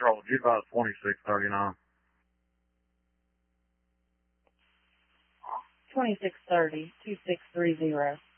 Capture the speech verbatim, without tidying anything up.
Patrol. G advise twenty-six thirty-nine. twenty-six thirty, two six three zero.